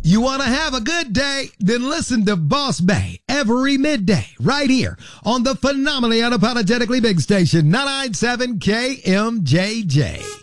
You want to have a good day? Then listen to Boss Bay every midday right here on the phenomenally unapologetically big station 997 KMJJ.